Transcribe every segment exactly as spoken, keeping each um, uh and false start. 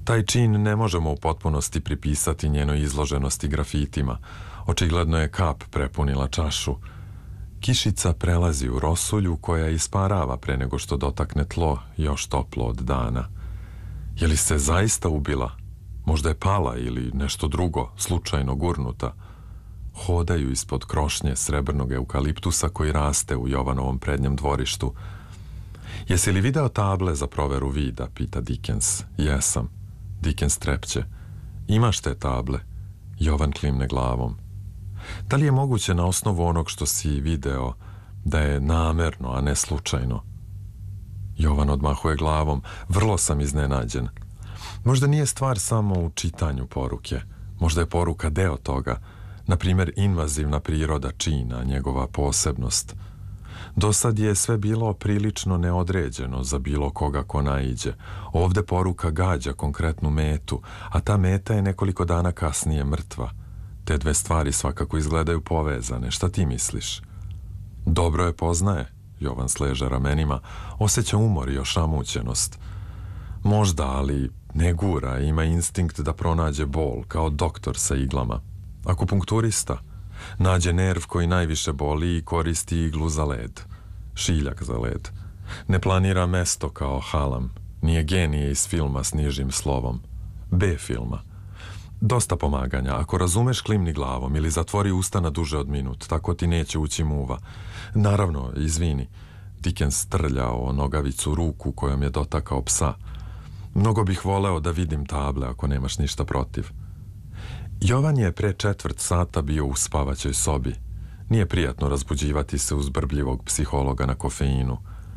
Taj čin ne možemo u potpunosti pripisati njenoj izloženosti grafitima. Očigledno je kap prepunila čašu. Kišica prelazi u rosulju koja isparava pre nego što dotakne tlo, još toplo od dana. Je li se zaista ubila? Možda je pala ili nešto drugo, slučajno gurnuta. Hodaju ispod krošnje srebrnog eukaliptusa koji raste u Jovanovom prednjem dvorištu. Jesi li video table za proveru vida, pita Dickens. Jesam. Dickens trepće. Imaš te table? Jovan klimne glavom. Da li je moguće na osnovu onog što si video da je namerno, a ne slučajno? Jovan odmahuje glavom. Vrlo sam iznenađen. Možda nije stvar samo u čitanju poruke. Možda je poruka deo toga. Na primjer, invazivna priroda čina, njegova posebnost. Do sad je sve bilo prilično neodređeno za bilo koga ko naiđe. Ovde poruka gađa konkretnu metu, a ta meta je nekoliko dana kasnije mrtva. Te dve stvari svakako izgledaju povezane. Šta ti misliš? Dobro je poznaje, Jovan sleže ramenima, osjeća umor i ošamućenost. Možda, ali ne gura, ima instinkt da pronađe bol, kao doktor sa iglama. Akupunkturista nađe nerv koji najviše boli i koristi iglu za led. Šiljak za led. Ne planira mesto kao Halam. Nije genije iz filma s nižim slovom. B filma. Dosta pomaganja. Ako razumeš, klimni glavom ili zatvori usta na duže od minut. Tako ti neće ući muva. Naravno, izvini. Dickens trljao o nogavicu ruku kojom je dotakao psa. Mnogo bih voleo da vidim table ako nemaš ništa protiv. Jovan je pre četvrt sata bio u spavaćoj sobi. Nije prijatno razbuđivati se uz brbljivog psihologa na kofeinu.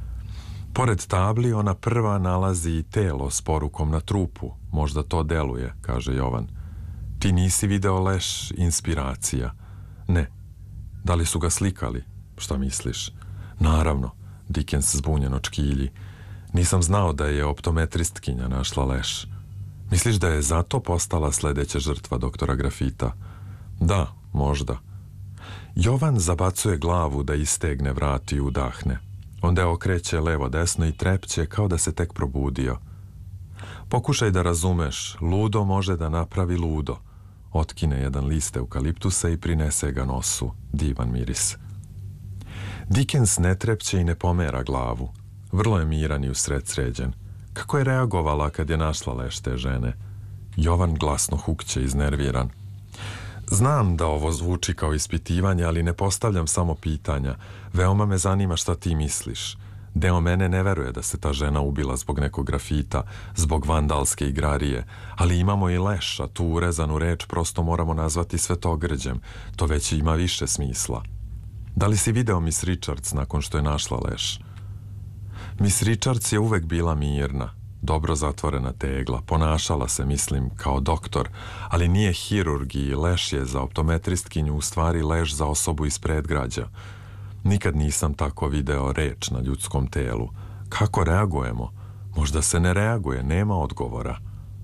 Pored tabli ona prva nalazi i telo s porukom na trupu. Možda to deluje, kaže Jovan. Ti nisi video leš inspiracija? Ne. Da li su ga slikali? Šta misliš? Naravno, Dickens zbunjeno čkilji. Nisam znao da je optometristkinja našla leš. Misliš da je zato postala sledeća žrtva doktora Grafita? Da, možda. Jovan zabacuje glavu da istegne vrat i udahne. Onda okreće levo-desno i trepće kao da se tek probudio. Pokušaj da razumeš, ludo može da napravi ludo. Otkine jedan list eukaliptusa i prinese ga nosu. Divan miris. Dickens ne trepće i ne pomera glavu. Vrlo je miran i usred sređen. Kako je reagovala kad je našla leš te žene? Jovan glasno hukće, iznerviran. Znam da ovo zvuči kao ispitivanje, ali ne postavljam samo pitanja. Veoma me zanima šta ti misliš. Deo mene ne veruje da se ta žena ubila zbog nekog grafita, zbog vandalske igrarije, ali imamo i leš, a tu urezanu reč prosto moramo nazvati svetogrđem. To već ima više smisla. Da li si video Miss Richards nakon što je našla leš? Miss Richards je uvek bila mirna, dobro zatvorena tegla, ponašala se, mislim, kao doktor, ali nije hirurg i leš je za optometristkinju u stvari leš za osobu iz predgrađa. Nikad nisam tako video reč na ljudskom telu. Kako reagujemo? Možda se ne reaguje, nema odgovora.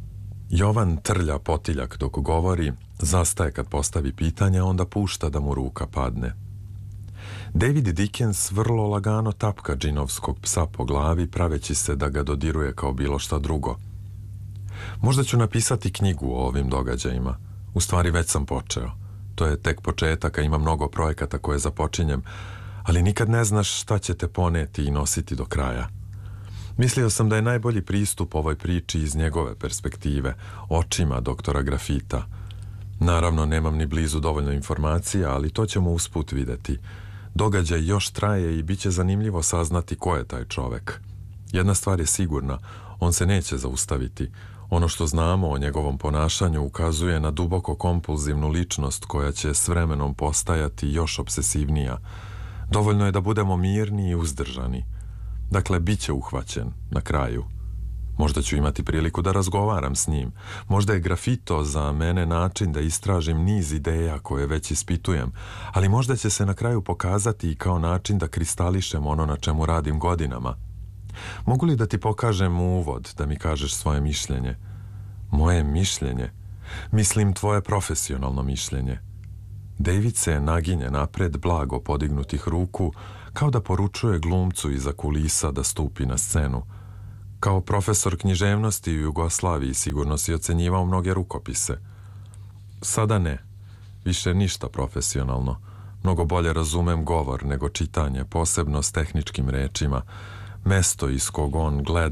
Jovan trlja potiljak dok govori, zastaje kad postavi pitanje, onda pušta da mu ruka padne. David Dickens vrlo lagano tapka džinovskog psa po glavi, praveći se da ga dodiruje kao bilo šta drugo. Možda ću napisati knjigu o ovim događajima. U stvari već sam počeo. To je tek početak, a ima mnogo projekata koje započinjem, ali nikad ne znaš šta će te poneti i nositi do kraja. Mislio sam da je najbolji pristup ovoj priči iz njegove perspektive, očima doktora Grafita. Naravno, nemam ni blizu dovoljno informacija, ali to ćemo usput videti. Događaj još traje i bit će zanimljivo saznati ko je taj čovek. Jedna stvar je sigurna, on se neće zaustaviti. Ono što znamo o njegovom ponašanju ukazuje na duboko kompulzivnu ličnost koja će s vremenom postajati još obsesivnija. Dovoljno je da budemo mirni i uzdržani. Dakle, bit će uhvaćen na kraju. Možda ću imati priliku da razgovaram s njim. Možda je grafito za mene način da istražim niz ideja koje već ispitujem, ali možda će se na kraju pokazati i kao način da kristališem ono na čemu radim godinama. Mogu li da ti pokažem uvod, da mi kažeš svoje mišljenje? Moje mišljenje? Mislim tvoje profesionalno mišljenje. David se naginje napred blago podignutih ruku, kao da poručuje glumcu iza kulisa da stupi na scenu. Kao profesor književnosti u Jugoslaviji sigurno si ocenjivao mnoge rukopise. Sada ne. Više ništa profesionalno. Mnogo bolje razumem govor nego čitanje, posebno s tehničkim rečima. Mesto iz kog on gleda